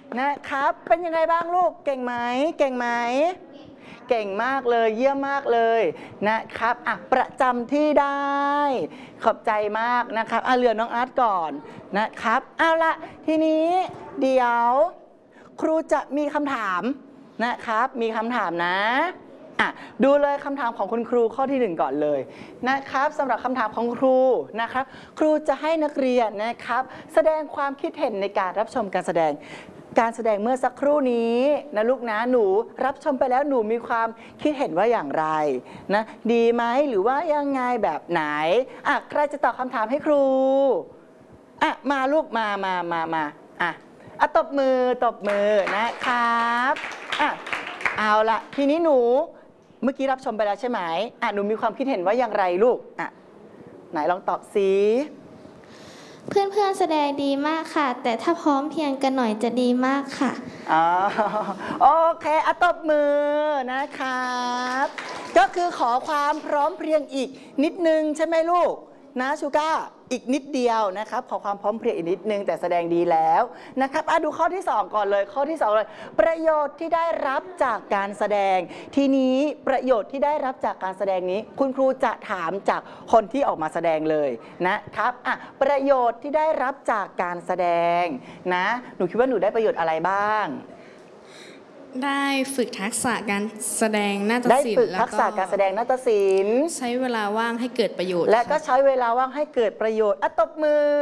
นะครับเป็นยังไงบ้างลูกเก่งไหมเก่งไหมเก่งมากเลยเยี่ยมมากเลยนะครับประจำที่ได้ขอบใจมากนะครับเหลือน้องอาร์ตก่อนนะครับเอาละทีนี้เดี๋ยวครูจะมีคำถามนะครับมีคำถามนะดูเลยคำถามของคุณครูข้อที่1ก่อนเลยนะครับสำหรับคำถามของครูนะครับครูจะให้นักเรียนนะครับแสดงความคิดเห็นในการรับชมการแสดงเมื่อสักครู่นี้นะลูกนะหนูรับชมไปแล้วหนูมีความคิดเห็นว่าอย่างไรนะดีไหมหรือว่ายังไงแบบไหนใครจะตอบคำถามให้ครูมาลูกมาตบมือนะครับเอาละทีนี้หนูเมื่อกี้รับชมไปแล้วใช่ไหมหนูมีความคิดเห็นว่าอย่างไรลูกไหนลองตอบสิเพื่อนๆแสดงดีมากค่ะแต่ถ้าพร้อมเพียงกันหน่อยจะดีมากค่ะโอเคตบมือนะครับก็คือขอความพร้อมเพรียงอีกนิดนึงใช่ไหมลูกนะชูก้าอีกนิดเดียวนะครับขอความพร้อมเพรียงอีกนิดนึงแต่แสดงดีแล้วนะครับดูข้อที่2ก่อนเลยข้อที่2เลยประโยชน์ที่ได้รับจากการแสดงทีนี้ประโยชน์ที่ได้รับจากการแสดงนี้คุณครูจะถามจากคนที่ออกมาแสดงเลยนะครับประโยชน์ที่ได้รับจากการแสดงนะหนูคิดว่าหนูได้ประโยชน์อะไรบ้างได้ฝึกทักษะการแสดงนาฏศิลป์ได้ฝึกทักษะการแสดงนาฏศิลป์ใช้เวลาว่างให้เกิดประโยชน์และก็ใช้เวลาว่างให้เกิดประโยชน์ตบมือ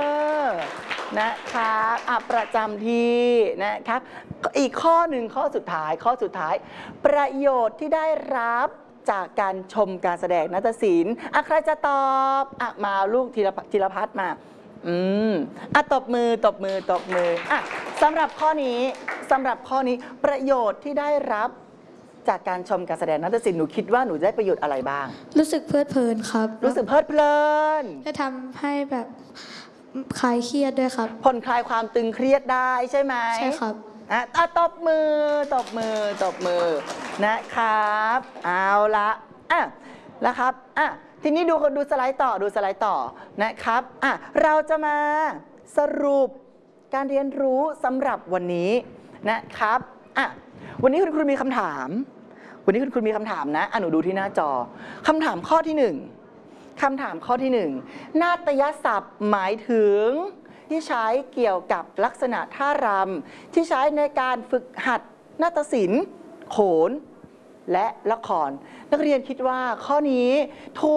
นะครับประจำที่นะครับอีกข้อหนึ่งข้อสุดท้ายประโยชน์ที่ได้รับจากการชมการแสดงนาฏศิลป์ใครจะตอบมาลูกธีรพัฒน์มาตบมือสำหรับข้อนี้ประโยชน์ที่ได้รับจากการชมการแสดงนาฏศิลป์หนูคิดว่าหนูได้ประโยชน์อะไรบ้างรู้สึกเพลิดเพลินครับรู้สึกเพลิดเพลินจะทำให้แบบคลายเครียดด้วยครับผ่อนคลายความตึงเครียดได้ใช่ไหมใช่ครับตบมือนะครับเอาละแล้วครับทีนี้ดูสไลด์ต่อนะครับเราจะมาสรุปการเรียนรู้สำหรับวันนี้นะครับวันนี้คุณครูมีคำถามนะหนูดูที่หน้าจอคำถามข้อที่1นาฏยศัพท์หมายถึงที่ใช้เกี่ยวกับลักษณะท่ารำที่ใช้ในการฝึกหัดนาฏศิลป์โขนและละครนักเรียนคิดว่าข้อนี้ถูก